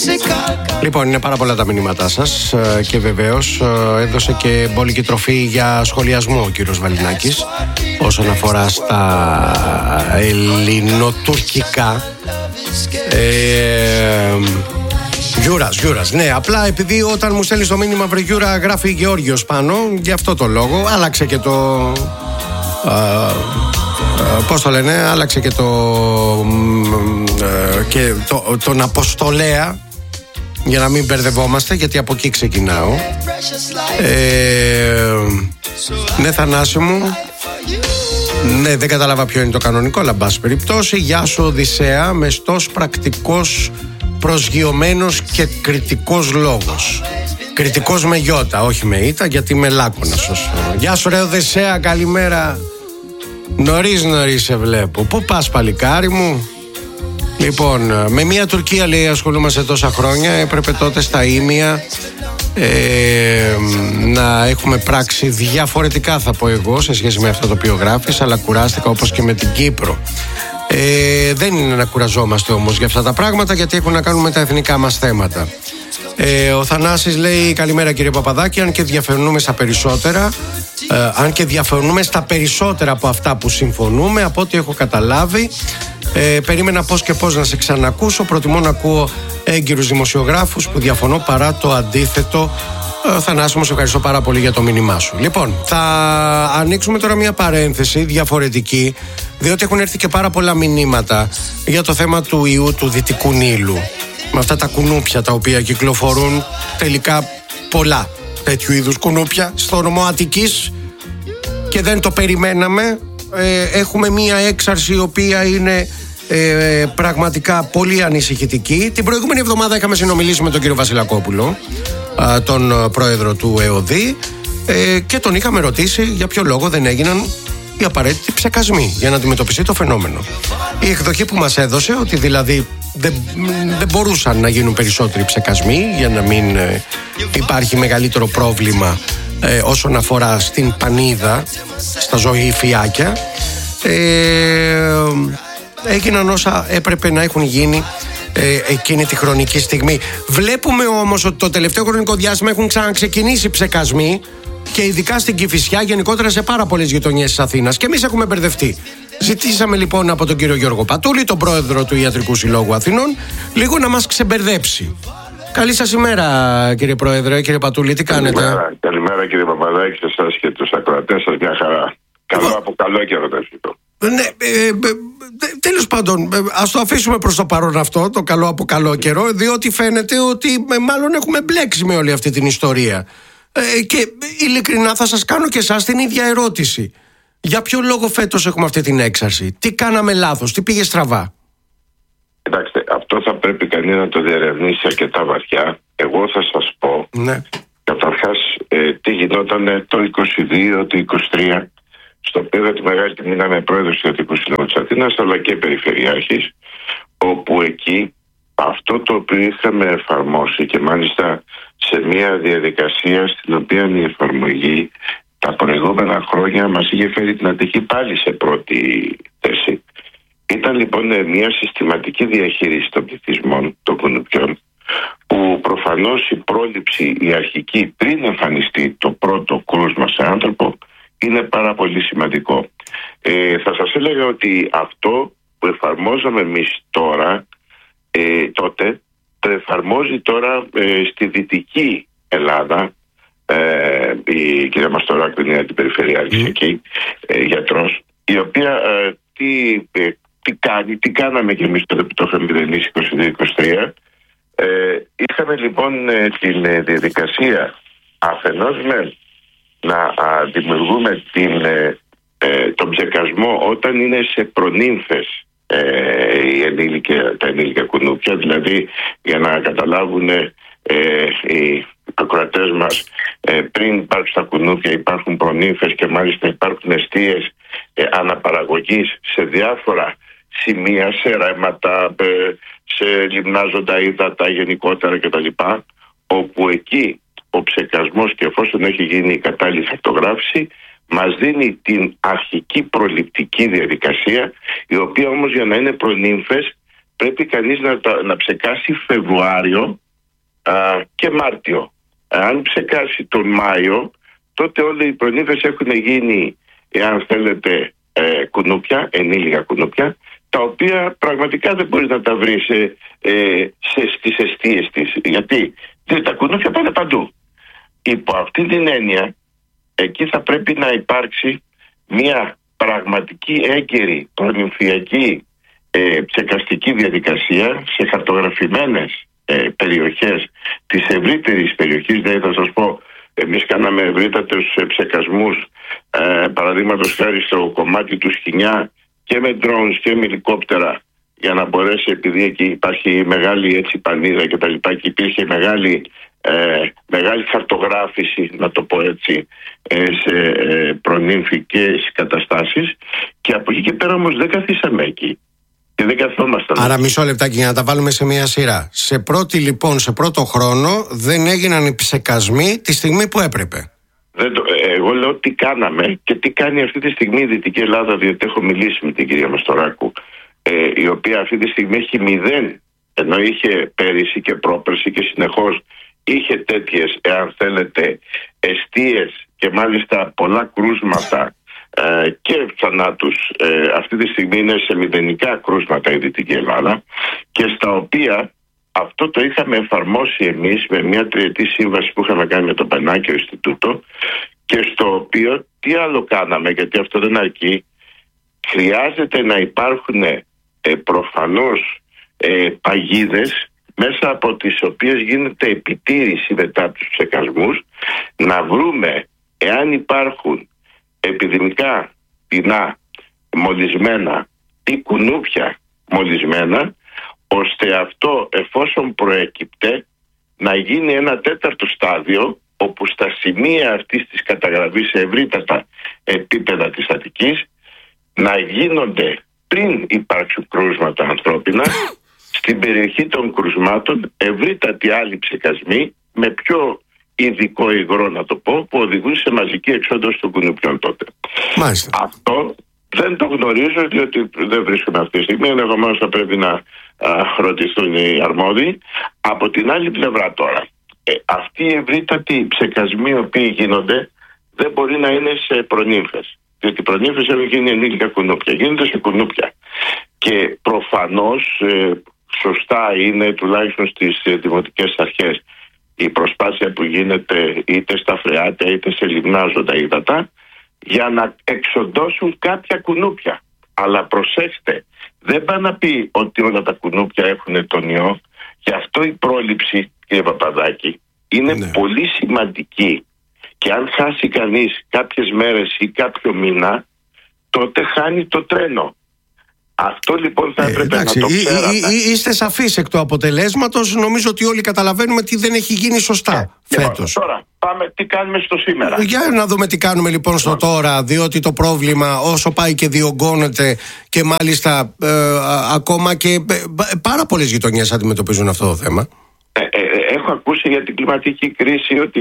Λοιπόν, είναι πάρα πολλά τα μηνύματά σας και βεβαίως έδωσε και μπόλικη τροφή για σχολιασμό ο κύριος Βαλινάκης όσον αφορά στα ελληνοτουρκικά. Γιούρας, ναι, απλά επειδή όταν μου στέλνει το μήνυμα βρε Γιούρα γράφει Γεώργιος πάνω, γι' αυτό το λόγο άλλαξε και το... πώς το λένε, άλλαξε και τον Αποστολέα, για να μην μπερδευόμαστε, γιατί από εκεί ξεκινάω. Ναι, Θανάση μου. Ναι, δεν κατάλαβα ποιο είναι το κανονικό, αλλά μπας περιπτώσει. Γεια σου Οδυσσέα, μεστός, πρακτικός, προσγειωμένος και κριτικός λόγος. Κριτικός με γιώτα, όχι με ήτα, γιατί είμαι λάκωνας. Γεια σου ρε Οδυσσέα, καλημέρα. Νωρίς σε βλέπω. Πού πας παλικάρι μου? Λοιπόν, με μια Τουρκία λέει ασχολούμαστε τόσα χρόνια. Έπρεπε τότε στα ήμια να έχουμε πράξει διαφορετικά, θα πω εγώ, σε σχέση με αυτό το οποίο γράφεις, αλλά κουράστηκα όπως και με την Κύπρο. Δεν είναι να κουραζόμαστε όμως για αυτά τα πράγματα, γιατί έχουν να κάνουν με τα εθνικά μας θέματα. Ο Θανάσης λέει καλημέρα κύριε Παπαδάκη, αν και διαφωνούμε στα περισσότερα από αυτά που συμφωνούμε, από ό,τι έχω καταλάβει, περίμενα πώς και πώς να σε ξανακούσω. Προτιμώ να ακούω έγκυρους δημοσιογράφους που διαφωνώ παρά το αντίθετο. Θανάση μου, σε ευχαριστώ πάρα πολύ για το μήνυμά σου. Λοιπόν, θα ανοίξουμε τώρα μια παρένθεση διαφορετική, διότι έχουν έρθει και πάρα πολλά μηνύματα για το θέμα του ιού του Δυτικού Νείλου, με αυτά τα κουνούπια τα οποία κυκλοφορούν, τελικά πολλά τέτοιου είδους κουνούπια στο νομό Αττικής και δεν το περιμέναμε. Έχουμε μία έξαρση η οποία είναι πραγματικά πολύ ανησυχητική. Την προηγούμενη εβδομάδα είχαμε συνομιλήσει με τον κύριο Βασιλακόπουλο, τον πρόεδρο του ΕΟΔΗ, και τον είχαμε ρωτήσει για ποιο λόγο δεν έγιναν οι απαραίτητοι ψεκασμοί για να αντιμετωπιστεί το φαινόμενο. Η εκδοχή που μας έδωσε, ότι δηλαδή δεν μπορούσαν να γίνουν περισσότεροι ψεκασμοί για να μην υπάρχει μεγαλύτερο πρόβλημα όσον αφορά στην πανίδα, στα ζωή φιάκια. Έγιναν όσα έπρεπε να έχουν γίνει εκείνη τη χρονική στιγμή. Βλέπουμε όμως ότι το τελευταίο χρονικό διάστημα έχουν ξαναξεκινήσει ψεκασμοί, και ειδικά στην Κηφισιά, γενικότερα σε πάρα πολλές γειτονιές της Αθήνας, και εμείς έχουμε μπερδευτεί. Ζητήσαμε λοιπόν από τον κύριο Γιώργο Πατούλη, τον πρόεδρο του Ιατρικού Συλλόγου Αθηνών, λίγο να μας ξεμπερδέψει. Καλή σας ημέρα κύριε Πρόεδρε, κύριε Πατούλη, τι κάνετε? Καλημέρα κύριε Παπαδάκη, σε εσάς και τους ακροατές σας, μια χαρά. Καλό από καλό καιρό το ευχηθώ. Ναι, τέλος πάντων, ας το αφήσουμε προς το παρόν αυτό, το καλό από καλό καιρό, διότι φαίνεται ότι μάλλον έχουμε μπλέξει με όλη αυτή την ιστορία. Και ειλικρινά θα σας κάνω και εσάς την ίδια ερώτηση. Για ποιο λόγο φέτος έχουμε αυτή την έξαρση? Τι κάναμε λάθος? Τι πήγε στραβά? Κοιτάξτε, αυτό θα πρέπει κανείς να το διερευνήσει αρκετά βαθιά. Εγώ θα σας πω, ναι, καταρχάς τι γινόταν το 22, το 23, στο οποίο είχα τη μεγάλη τιμή να είμαι πρόεδρος του Ιατρικού Συλλόγου της Αθήνας, αλλά και περιφερειάρχης, όπου εκεί αυτό το οποίο είχαμε εφαρμόσει, και μάλιστα σε μια διαδικασία στην οποία η εφαρμογή τα προηγούμενα χρόνια μας είχε φέρει την Αττική πάλι σε πρώτη θέση. Ήταν λοιπόν μια συστηματική διαχείριση των πληθυσμών των κουνουπιών, που προφανώς η πρόληψη, η αρχική, πριν εμφανιστεί το πρώτο κρούσμα σε άνθρωπο, είναι πάρα πολύ σημαντικό. Θα σας έλεγα ότι αυτό που εφαρμόζαμε εμείς τώρα, τότε, το εφαρμόζει τώρα στη Δυτική Ελλάδα η κυρία Μαστοράκη, είναι αντιπεριφερειάρχης εκεί, γιατρός, η οποία τι κάναμε και εμείς τότε που το είχαμε μηδενίσει 22-23. Είχαμε λοιπόν την διαδικασία αφενός να δημιουργούμε τον ψεκασμό όταν είναι σε προνύμφες τα ενήλικα κουνούπια, δηλαδή για να καταλάβουν οι ακροατές μας, πριν υπάρξουν τα κουνούπια υπάρχουν προνύμφες, και μάλιστα υπάρχουν εστίες αναπαραγωγής σε διάφορα σημεία, σε ρέματα, σε λιμνάζοντα ύδατα γενικότερα κτλ, όπου εκεί ο ψεκασμός, και εφόσον έχει γίνει η κατάλληλη χαρτογράφηση, μας δίνει την αρχική προληπτική διαδικασία, η οποία όμως για να είναι προνύμφες πρέπει κανείς να ψεκάσει Φεβρουάριο και Μάρτιο. Αν ψεκάσει τον Μάιο, τότε όλοι οι προνύφες έχουν γίνει, εάν θέλετε, κουνούπια, ενήλικα κουνούπια, τα οποία πραγματικά δεν μπορεί να τα βρει στις εστίες της. Γιατί τα κουνούπια πάνε παντού. Υπό αυτή την έννοια, εκεί θα πρέπει να υπάρξει μια πραγματική έγκαιρη προνυμφιακή ψεκαστική διαδικασία σε χαρτογραφημένες περιοχές της ευρύτερης περιοχής. Δηλαδή θα σας πω, εμείς κάναμε ευρύτατους ψεκασμούς, παραδείγματος χάρη στο κομμάτι του Σχοινιά, και με drones και με ελικόπτερα, για να μπορέσει, επειδή εκεί υπάρχει μεγάλη πανίδα και τα λοιπά, και υπήρχε μεγάλη χαρτογράφηση, να το πω έτσι, σε προνύμφικες καταστάσεις, και από εκεί και πέρα όμως δεν καθίσαμε εκεί και δεν καθόμασταν. Άρα μισό λεπτάκι για να τα βάλουμε σε μια σειρά. Σε πρώτο χρόνο δεν έγιναν οι ψεκασμοί τη στιγμή που έπρεπε. Εγώ λέω τι κάναμε και τι κάνει αυτή τη στιγμή η Δυτική Ελλάδα, διότι έχω μιλήσει με την κυρία Μαστοράκου, η οποία αυτή τη στιγμή έχει 0, ενώ είχε πέρυσι και πρόπερσι και συνεχώς είχε τέτοιες, εάν θέλετε, εστίες και μάλιστα πολλά κρούσματα και θανάτους. Αυτή τη στιγμή είναι σε μηδενικά κρούσματα η Δυτική Ελλάδα, και στα οποία αυτό το είχαμε εφαρμόσει εμείς με μια 3ετή σύμβαση που είχαμε κάνει με το Πανάκιο Ινστιτούτο, και στο οποίο τι άλλο κάναμε, γιατί αυτό δεν αρκεί. Χρειάζεται να υπάρχουν προφανώς παγίδες μέσα από τις οποίες γίνεται επιτήρηση μετά τους ψεκασμούς, να βρούμε εάν υπάρχουν επιδημικά πτηνά μολυσμένα ή κουνούπια μολυσμένα, ώστε αυτό, εφόσον προέκυπτε, να γίνει ένα τέταρτο στάδιο, όπου στα σημεία αυτής της καταγραφής σε ευρύτατα επίπεδα της Αττικής να γίνονται, πριν υπάρξουν κρούσματα ανθρώπινα, στην περιοχή των κρουσμάτων ευρύτατοι άλλοι ψεκασμοί με πιο ειδικό υγρό, να το πω, που οδηγούν σε μαζική εξόντωση των κουνουπιών τότε. Μάλιστα. Αυτό δεν το γνωρίζω, διότι δεν βρίσκομαι αυτή τη στιγμή. Ενδεχομένως θα πρέπει να ρωτηθούν οι αρμόδιοι. Από την άλλη πλευρά τώρα, αυτοί οι ευρύτατοι ψεκασμοί οι οποίοι γίνονται δεν μπορεί να είναι σε προνύμφες. Διότι οι προνύμφες έχουν γίνει ενήλικα κουνούπια, γίνονται σε κουνούπια. Και προφανώς σωστά είναι, τουλάχιστον στις δημοτικές αρχές, η προσπάθεια που γίνεται είτε στα φρεάτια είτε σε λιμνάζοντα ύδατα, για να εξοντώσουν κάποια κουνούπια. Αλλά προσέξτε, δεν πάει να πει ότι όλα τα κουνούπια έχουν τον ιό. Γι' αυτό η πρόληψη, κύριε Παπαδάκη, είναι πολύ σημαντική. Και αν χάσει κανείς κάποιες μέρες ή κάποιο μήνα, τότε χάνει το τρένο. Αυτό λοιπόν θα έπρεπε να το ξέρατε. Είστε σαφείς εκ του αποτελέσματος. Νομίζω ότι όλοι καταλαβαίνουμε τι δεν έχει γίνει σωστά φέτος. Τώρα πάμε τι κάνουμε στο σήμερα. Για να δούμε τι κάνουμε λοιπόν στο τώρα, διότι το πρόβλημα όσο πάει και διωγγώνεται, και μάλιστα ακόμα και πάρα πολλές γειτονιές αντιμετωπίζουν αυτό το θέμα. Έχω ακούσει για την κλιματική κρίση ότι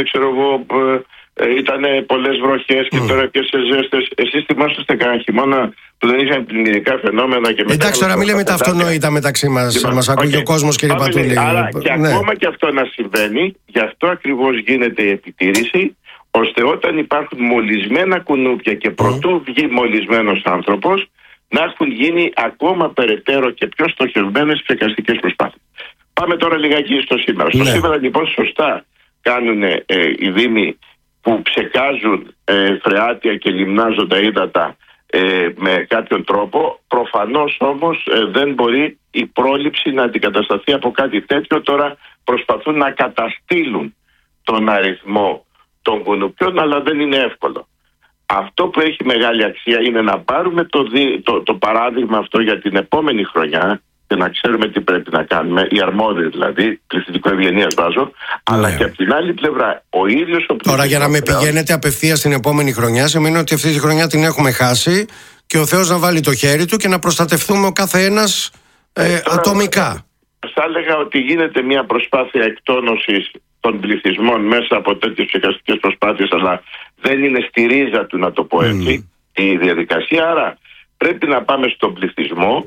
ήταν πολλές βροχές και τώρα και σε ζέστες. Εσείς θυμόσαστε κανένα χειμώνα που δεν είχαν πλημμυρικά φαινόμενα και μετά. Εντάξει, τώρα μην λέμε τα αυτονόητα μεταξύ μας. Μας ακούει ο κόσμος, κύριε Πατούλη. Άρα και ακόμα και αυτό να συμβαίνει, γι' αυτό ακριβώς γίνεται η επιτήρηση, ώστε όταν υπάρχουν μολυσμένα κουνούπια και προτού βγει μολυσμένος άνθρωπος, να έχουν γίνει ακόμα περαιτέρω και πιο στοχευμένες ψεκαστικές προσπάθειες. Πάμε τώρα λιγάκι στο σήμερα. Στο σήμερα λοιπόν σωστά κάνουν οι δήμοι που ψεκάζουν φρεάτια και λιμνάζοντα ύδατα με κάποιον τρόπο. Προφανώς όμως δεν μπορεί η πρόληψη να αντικατασταθεί από κάτι τέτοιο. Τώρα προσπαθούν να καταστήλουν τον αριθμό των κουνουπιών, αλλά δεν είναι εύκολο. Αυτό που έχει μεγάλη αξία είναι να πάρουμε το παράδειγμα αυτό για την επόμενη χρονιά και να ξέρουμε τι πρέπει να κάνουμε, οι αρμόδιοι δηλαδή, πληθυντικό ευγενίας βάζω, αλλά και από την άλλη πλευρά ο ίδιος ο. Τώρα για να με πηγαίνετε απευθείας στην επόμενη χρονιά, σημαίνει ότι αυτή τη χρονιά την έχουμε χάσει και ο Θεός να βάλει το χέρι του και να προστατευτούμε ο κάθε ένας ατομικά. Θα έλεγα ότι γίνεται μια προσπάθεια εκτόνωσης των πληθυσμών μέσα από τέτοιες ψεκαστικές προσπάθειες, αλλά δεν είναι στη ρίζα του, να το πω έτσι, η διαδικασία. Άρα πρέπει να πάμε στον πληθυσμό,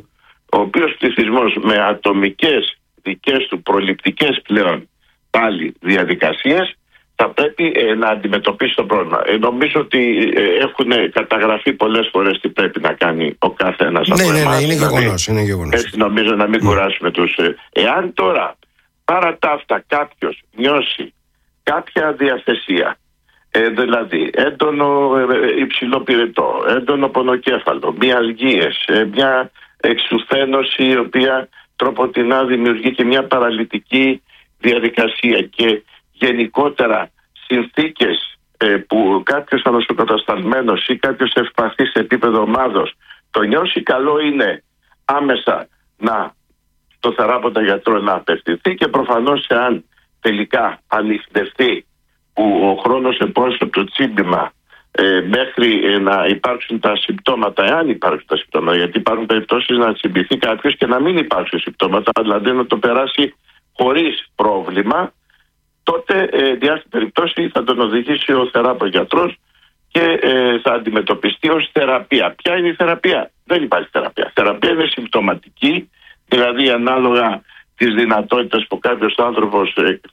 ο οποίος πληθυσμός με ατομικές δικές του προληπτικές πλέον πάλι διαδικασίες θα πρέπει να αντιμετωπίσει το πρόβλημα. Νομίζω ότι έχουν καταγραφεί πολλές φορές τι πρέπει να κάνει ο κάθε ένας από εμάς. Ναι, είναι γεγονός. Έτσι νομίζω να μην κουράσουμε τους... Εάν τώρα παρά τα αυτά κάποιος νιώσει κάποια διαθεσία, δηλαδή έντονο υψηλό πυρετό, έντονο πονοκέφαλο, μυαλγίες, μια εξουθένωση η οποία τροποτινά δημιουργεί και μια παραλυτική διαδικασία και γενικότερα συνθήκες που κάποιος ανοσοκατασταλμένος ή κάποιος ευπαθής σε επίπεδο ομάδος το νιώσει, καλό είναι άμεσα στο θεράποντα γιατρό να απευθυνθεί, και προφανώς εάν τελικά ανιχνευτεί που ο χρόνος επόμενος από το τσίμπημα μέχρι να υπάρξουν τα συμπτώματα, εάν υπάρξουν τα συμπτώματα, γιατί υπάρχουν περιπτώσεις να τσιμπηθεί κάποιος και να μην υπάρξουν συμπτώματα, δηλαδή να το περάσει χωρίς πρόβλημα, τότε διάστην περιπτώσει θα τον οδηγήσει ο θεράπο-γιατρός και θα αντιμετωπιστεί ως θεραπεία. Ποια είναι η θεραπεία? Δεν υπάρχει θεραπεία. Θεραπεία είναι συμπτωματική, δηλαδή ανάλογα τις δυνατότητες που κάποιος άνθρωπος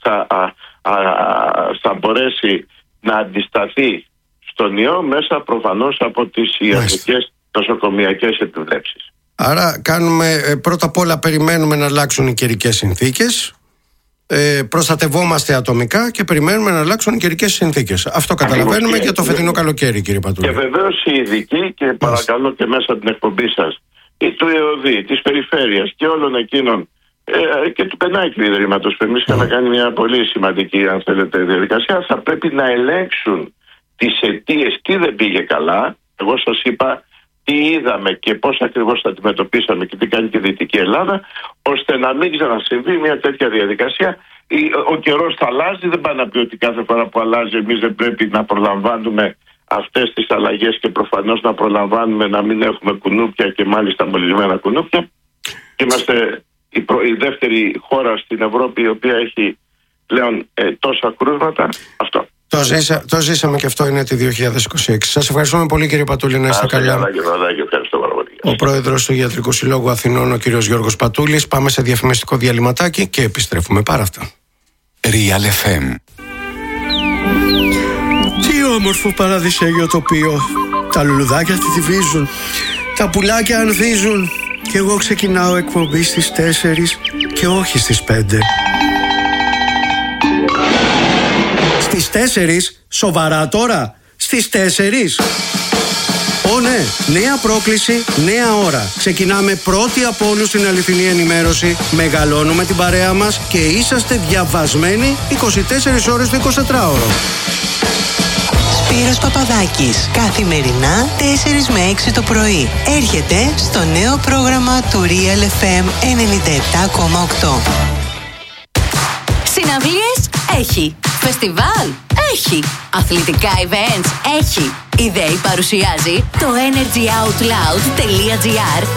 θα μπορέσει να αντισταθεί στον ιό μέσα προφανώς από τις ιατρικές νοσοκομιακές επιβλέψεις. Άρα πρώτα απ' όλα περιμένουμε να αλλάξουν οι καιρικές συνθήκες, προστατευόμαστε ατομικά και περιμένουμε να αλλάξουν οι καιρικές συνθήκες. Αυτό καταλαβαίνουμε για το φετινό καλοκαίρι, κύριε Πατούλη. Και βεβαίως οι ειδικοί, και παρακαλώ και μέσα από την εκπομπή σας, ή του ΕΟΔΗ, της Περιφέρειας και όλων εκείνων, και του Πενάκη Ιδρύματος, που εμείς είχαμε κάνει μια πολύ σημαντική, αν θέλετε, διαδικασία, θα πρέπει να ελέγξουν τις αιτίες, τι δεν πήγε καλά. Εγώ σας είπα τι είδαμε και πώς ακριβώς τα αντιμετωπίσαμε και τι κάνει και η Δυτική Ελλάδα, ώστε να μην ξανασυμβεί μια τέτοια διαδικασία. Ο καιρός θα αλλάζει, δεν πάει να πει ότι κάθε φορά που αλλάζει εμείς δεν πρέπει να προλαμβάνουμε αυτές τις αλλαγές και προφανώς να προλαμβάνουμε να μην έχουμε κουνούπια και μάλιστα μολυσμένα κουνούπια. Είμαστε η δεύτερη χώρα στην Ευρώπη η οποία έχει πλέον τόσα κρούσματα. Αυτό. Το ζήσαμε και αυτό είναι τη 2026. Σας ευχαριστούμε πολύ, κύριε Πατούλη, να είστε καλά. Ο πρόεδρος του Ιατρικού Συλλόγου Αθηνών, ο κύριος Γιώργος Πατούλης. Πάμε σε διαφημιστικό διαλυματάκι και επιστρέφουμε πάρα αυτά. Real FM. Τι όμορφο παραδεισέγιο τοπίο. Τα λουλουδάκια θηβίζουν, τα πουλάκια ανθίζουν, και εγώ ξεκινάω εκπομπή στις 4 και όχι στις 5. Στις 4, σοβαρά τώρα, στις 4. Ω ναι, νέα πρόκληση, νέα ώρα. Ξεκινάμε πρώτοι από όλους την αληθινή ενημέρωση, μεγαλώνουμε την παρέα μας και είσαστε διαβασμένοι 24 ώρες το 24ωρο. Σπύρος Παπαδάκης, καθημερινά 4 με 6 το πρωί. Έρχεται στο νέο πρόγραμμα του Real FM 97,8. Συναυλίες έχει. Φεστιβάλ έχει. Αθλητικά events έχει. Η ΔΕΗ παρουσιάζει το energyoutloud.gr